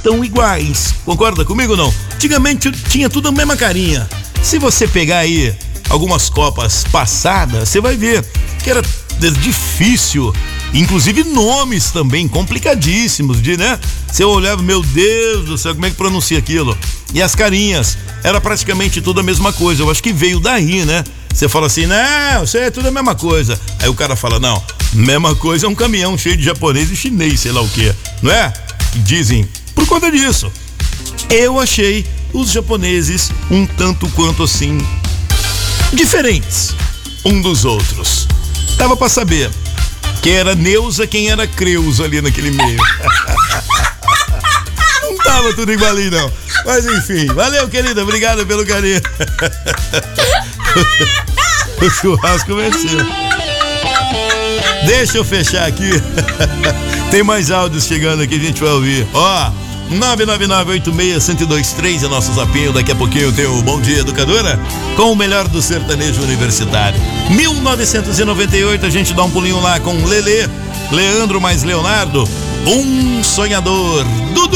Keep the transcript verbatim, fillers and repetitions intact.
estão iguais. Concorda comigo ou não? Antigamente tinha tudo a mesma carinha. Se você pegar aí algumas Copas passadas, você vai ver que era difícil, inclusive nomes também complicadíssimos de, né? Você olhava, meu Deus do céu, como é que pronuncia aquilo? E as carinhas, era praticamente tudo a mesma coisa. Eu acho que veio daí, né? Você fala assim, não, isso é tudo a mesma coisa. Aí o cara fala, não, mesma coisa é um caminhão cheio de japonês e chinês, sei lá o quê, não é? Dizem, por conta disso. Eu achei os japoneses um tanto quanto assim, diferentes um dos outros. Tava pra saber quem era Neuza, quem era Creuza ali naquele meio. Não tava tudo igualinho, não. Mas enfim, valeu, querida, obrigado pelo carinho. O churrasco venceu. Deixa eu fechar aqui. Tem mais áudios chegando aqui, a gente vai ouvir. Ó, nove nove nove oito seis um zero dois três é nosso zapinho. Daqui a pouquinho tem o Bom Dia Educadora com o melhor do sertanejo universitário. mil novecentos e noventa e oito, a gente dá um pulinho lá com Lelê, Leandro mais Leonardo, um sonhador. Dudu.